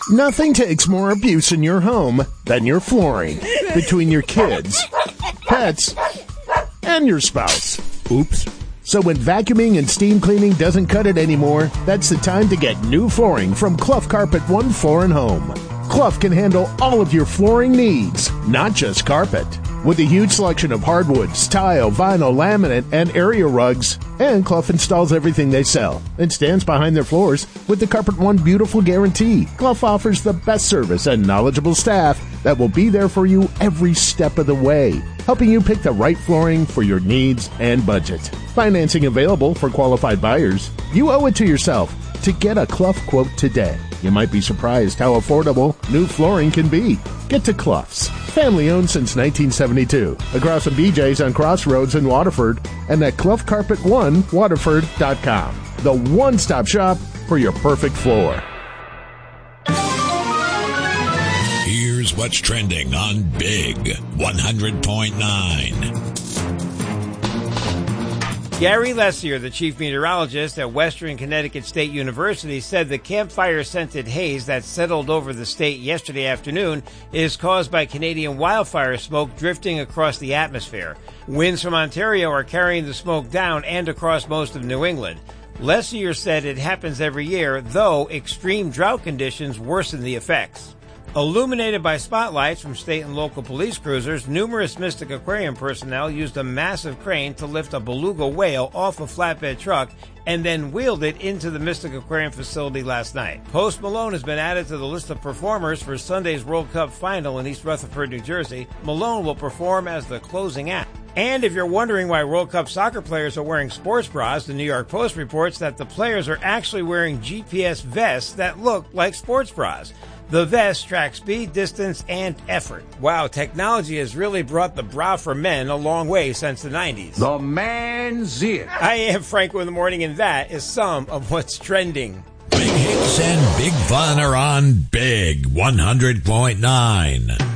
Nothing takes more abuse in your home than your flooring. Between your kids, pets, and your spouse. Oops. So when vacuuming and steam cleaning doesn't cut it anymore, that's the time to get new flooring from Clough Carpet One Floor & Home. Clough can handle all of your flooring needs, not just carpet. With a huge selection of hardwoods, tile, vinyl, laminate, and area rugs, and Clough installs everything they sell and stands behind their floors with the Carpet One Beautiful Guarantee. Clough offers the best service and knowledgeable staff that will be there for you every step of the way, helping you pick the right flooring for your needs and budget. Financing available for qualified buyers. You owe it to yourself to get a Clough quote today. You might be surprised how affordable new flooring can be. Get to Clough's. Family owned since 1972. Across from BJ's on Crossroads in Waterford and at CloughCarpet1Waterford.com. The one-stop shop for your perfect floor. Here's what's trending on Big 100.9. Gary Lessier, the chief meteorologist at Western Connecticut State University, said the campfire-scented haze that settled over the state yesterday afternoon is caused by Canadian wildfire smoke drifting across the atmosphere. Winds from Ontario are carrying the smoke down and across most of New England. Lessier said it happens every year, though extreme drought conditions worsen the effects. Illuminated by spotlights from state and local police cruisers, numerous Mystic Aquarium personnel used a massive crane to lift a beluga whale off a flatbed truck and then wheeled it into the Mystic Aquarium facility last night. Post Malone has been added to the list of performers for Sunday's World Cup final in East Rutherford, New Jersey. Malone will perform as the closing act. And if you're wondering why World Cup soccer players are wearing sports bras, the New York Post reports that the players are actually wearing GPS vests that look like sports bras. The vest tracks speed, distance, and effort. Wow, technology has really brought the bra for men a long way since the 90s. The man's it. I am Franco in the morning, and that is some of what's trending. Big hits and big fun are on Big 100.9.